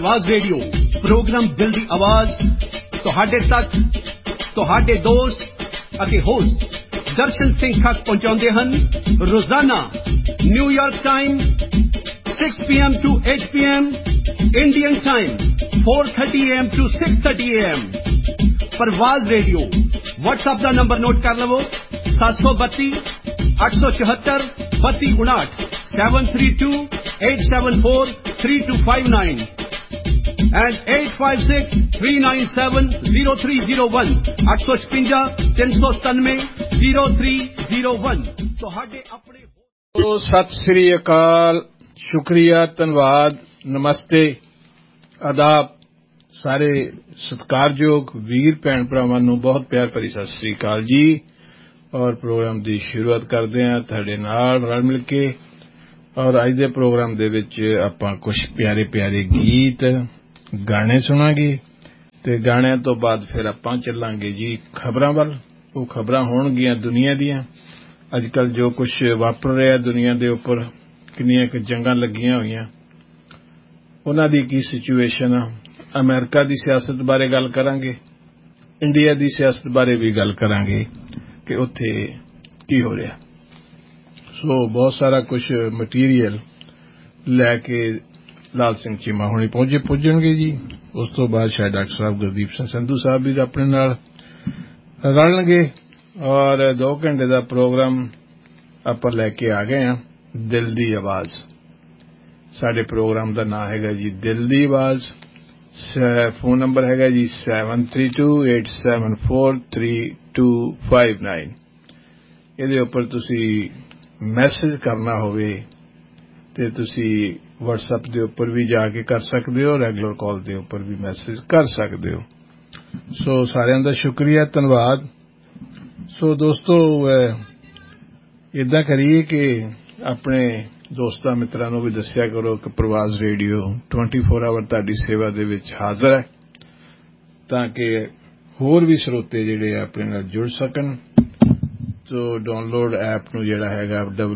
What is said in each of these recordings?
आवाज radio programme दिल दी आवाज तुहाडे तक तुहाडे दोस्त अते होस्ट दर्शन सिंह तक पहुंचाते हैं रोजाना New York time 6 PM to 8 PM Indian time 4:30 AM to 6:30 AM परवाज radio WhatsApp का नंबर नोट कर लवो 732 874 3259 732 874 3259 and 856-397-0301 856 397 0301 ਤੁਹਾਡੇ ਆਪਣੇ ਸਤਿ ਸ੍ਰੀ ਅਕਾਲ ਸ਼ੁਕਰੀਆ ਧੰਨਵਾਦ ਨਮਸਤੇ ਆਦਾਬ ਸਾਰੇ ਸਤਿਕਾਰਯੋਗ ਵੀਰ ਭੈਣ ਭਰਾਵਾਂ ਨੂੰ ਬਹੁਤ ਪਿਆਰ ਭਰੀ ਸਤਿ ਸ੍ਰੀ ਅਕਾਲ ਜੀ ਔਰ ਪ੍ਰੋਗਰਾਮ ਦੀ ਸ਼ੁਰੂਆਤ ਕਰਦੇ ਹਾਂ ਤੁਹਾਡੇ ਨਾਲ ਰਲ ਮਿਲ ਕੇ ਔਰ ਅੱਜ ਦੇ ਪ੍ਰੋਗਰਾਮ ਦੇ ਵਿੱਚ ਆਪਾਂ ਕੁਝ ਪਿਆਰੇ ਪਿਆਰੇ ਗੀਤ ਗਾਣੇ ਸੁਣਾਂਗੇ ਤੇ ਗਾਣਿਆਂ ਤੋਂ ਬਾਅਦ ਫਿਰ ਆਪਾਂ ਚੱਲਾਂਗੇ ਜੀ ਖਬਰਾਂ ਵੱਲ ਉਹ ਖਬਰਾਂ ਹੋਣਗੀਆਂ ਦੁਨੀਆ ਦੀਆਂ ਅੱਜ ਕੱਲ ਜੋ ਕੁਝ ਵਾਪਰ ਰਿਹਾ ਦੁਨੀਆ ਦੇ ਉੱਪਰ ਕਿੰਨੀਆਂ ਕੁ ਜੰਗਾਂ ਲੱਗੀਆਂ ਹੋਈਆਂ ਉਹਨਾਂ ਦੀ ਕੀ ਸਿਚੁਏਸ਼ਨ ਆ ਅਮਰੀਕਾ ਦੀ ਸਿਆਸਤ ਬਾਰੇ ਗੱਲ ਕਰਾਂਗੇ ਇੰਡੀਆ ਦੀ ਸਿਆਸਤ ਬਾਰੇ ਵੀ ਗੱਲ ਕਰਾਂਗੇ ਕਿ ਉੱਥੇ ਕੀ ਹੋ ਰਿਹਾ ਸੋ ਬਹੁਤ ਸਾਰਾ ਕੁਝ ਮਟੀਰੀਅਲ ਲੈ ਕੇ ਲਾਲ ਸਿੰਘ ਚੀਮਾ ਹੁਣੀ ਪੁੱਜਣਗੇ ਜੀ ਉਸ ਤੋਂ ਬਾਅਦ ਸ਼ਾਇਦ ਡਾਕਟਰ ਸਾਹਿਬ ਗੁਰਦੀਪ ਸਿੰਘ ਸੰਧੂ ਸਾਹਿਬ ਵੀ ਆਪਣੇ ਨਾਲ ਰਲਣਗੇ ਔਰ 2 ਘੰਟੇ ਦਾ ਪ੍ਰੋਗਰਾਮ ਆਪਾਂ ਲੈ ਕੇ ਆ ਗਏ ਹਾਂ ਦਿਲ ਦੀ ਆਵਾਜ਼ ਸਾਡੇ ਪ੍ਰੋਗਰਾਮ ਦਾ ਨਾਂ ਹੈਗਾ ਜੀ ਦਿਲ ਦੀ ਆਵਾਜ਼ ਫੋਨ ਨੰਬਰ ਹੈਗਾ ਜੀ 7328743259 ਇਹਦੇ ਉੱਪਰ ਤੁਸੀਂ ਮੈਸੇਜ ਕਰਨਾ ਹੋਵੇ ਤੇ ਤੁਸੀਂ WhatsApp ਦੇ ਉੱਪਰ ਵੀ ਜਾ ਕੇ ਕਰ ਸਕਦੇ ਹੋ ਰੈਗੂਲਰ ਕਾਲ ਦੇ ਉੱਪਰ ਵੀ ਮੈਸੇਜ ਕਰ ਸਕਦੇ ਹੋ ਸੋ ਸਾਰਿਆਂ ਦਾ ਸ਼ੁਕਰੀਆ ਧੰਨਵਾਦ ਸੋ ਦੋਸਤੋ ਇਦਾਂ ਕਰੀਏ ਕਿ ਆਪਣੇ ਦੋਸਤਾਂ ਮਿੱਤਰਾਂ ਨੂੰ ਵੀ ਦੱਸਿਆ ਕਰੋ ਕਿ ਪ੍ਰਵਾਜ਼ ਰੇਡੀਓ 24 ਆਵਰ ਤੁਹਾਡੀ ਸੇਵਾ ਦੇ ਵਿੱਚ ਹਾਜ਼ਰ ਹੈ ਤਾਂ ਕਿ ਹੋਰ ਵੀ ਸਰੋਤੇ ਜਿਹੜੇ ਆਪਣੇ ਨਾਲ ਜੁੜ ਸਕਣ ਸੋ ਡਾਊਨਲੋਡ ਐਪ ਨੂੰ ਜਿਹੜਾ ਹੈਗਾ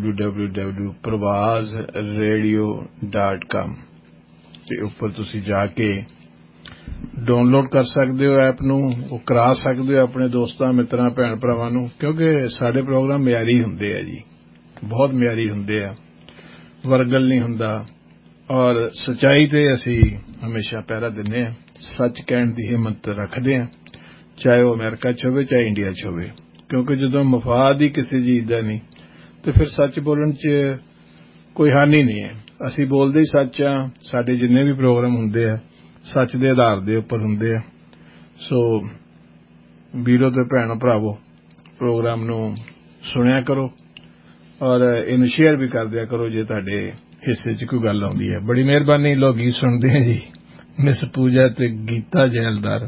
www.pravazradio.com ਤੇ ਉੱਪਰ ਤੁਸੀਂ ਜਾ ਕੇ ਡਾਊਨਲੋਡ ਕਰ ਸਕਦੇ ਹੋ ਐਪ ਨੂੰ ਉਹ ਕਰਾ ਸਕਦੇ ਹੋ ਆਪਣੇ ਦੋਸਤਾਂ ਮਿੱਤਰਾਂ ਭੈਣ ਭਰਾਵਾਂ ਨੂੰ ਕਿਉਂਕਿ ਸਾਡੇ ਪ੍ਰੋਗਰਾਮ ਮਿਆਰੀ ਹੁੰਦੇ ਆ ਜੀ ਬਹੁਤ ਮਿਆਰੀ ਹੁੰਦੇ ਆ ਵਰਗਲ ਨਹੀਂ ਹੁੰਦਾ ਔਰ ਸੱਚਾਈ ਤੇ ਅਸੀਂ ਹਮੇਸ਼ਾ ਪਹਿਰਾ ਦਿੰਦੇ ਹਾਂ ਸੱਚ ਕਹਿਣ ਦੀ ਹਿੰਮਤ ਰੱਖਦੇ ਹਾਂ ਚਾਹੇ ਉਹ ਅਮਰੀਕਾ 'ਚ ਹੋਵੇ ਚਾਹੇ ਇੰਡੀਆ 'ਚ ਹੋਵੇ ਕਿਉਂਕਿ ਜਦੋਂ ਮਫਾਦ ਹੀ ਕਿਸੇ ਚੀਜ਼ ਦਾ ਨਹੀਂ ਤੇ ਫਿਰ ਸੱਚ ਬੋਲਣ 'ਚ ਕੋਈ ਹਾਨੀ ਨਹੀਂ ਹੈ ਅਸੀਂ ਬੋਲਦੇ ਹੀ ਸੱਚ ਆ ਸਾਡੇ ਜਿੰਨੇ ਵੀ ਪ੍ਰੋਗਰਾਮ ਹੁੰਦੇ ਆ ਸੱਚ ਦੇ ਆਧਾਰ ਦੇ ਉੱਪਰ ਹੁੰਦੇ ਆ ਸੋ ਵੀਰੋ ਤੇ ਭੈਣੋ ਭਰਾਵੋ ਪ੍ਰੋਗਰਾਮ ਨੂੰ ਸੁਣਿਆ ਕਰੋ ਔਰ ਇਹਨੂੰ ਸ਼ੇਅਰ ਵੀ ਕਰ ਦਿਆ ਕਰੋ ਜੇ ਤੁਹਾਡੇ ਹਿੱਸੇ 'ਚ ਕੋਈ ਗੱਲ ਆਉਂਦੀ ਹੈ ਬੜੀ ਮਿਹਰਬਾਨੀ ਲੋਕ ਗੀਤ ਸੁਣਦੇ ਆ ਜੀ ਮਿਸ ਪੂਜਾ ਤੇ ਗੀਤਾ ਜੈਲਦਾਰ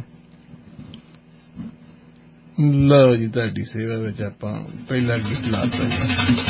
ਲਓ ਜੀ ਤੁਹਾਡੀ ਸੇਵਾ ਵਿੱਚ ਆਪਾਂ ਪਹਿਲਾ ਗੀਤ ਲਾਤਾ